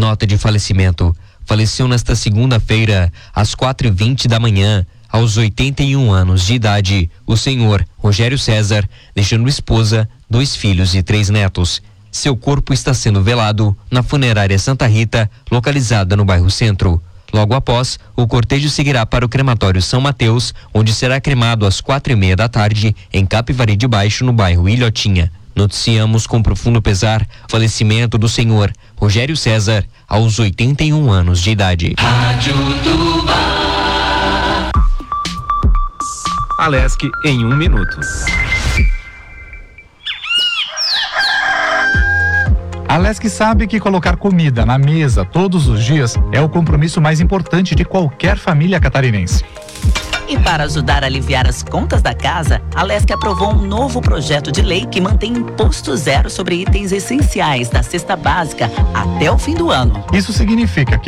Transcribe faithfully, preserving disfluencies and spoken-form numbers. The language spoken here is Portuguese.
Nota de falecimento. Faleceu nesta segunda-feira, às quatro e vinte da manhã, aos oitenta e um anos de idade, o senhor Rogério César, deixando esposa, dois filhos e três netos. Seu corpo está sendo velado na funerária Santa Rita, localizada no bairro Centro. Logo após, o cortejo seguirá para o crematório São Mateus, onde será cremado às quatro e meia da tarde, em Capivari de Baixo, no bairro Ilhotinha. Noticiamos com profundo pesar o falecimento do senhor Rogério César, aos oitenta e um anos de idade. Rádio Tubá. Alesc em um minuto. A Alesc sabe que colocar comida na mesa todos os dias é o compromisso mais importante de qualquer família catarinense. E para ajudar a aliviar as contas da casa, a Alesc aprovou um novo projeto de lei que mantém imposto zero sobre itens essenciais da cesta básica até o fim do ano. Isso significa que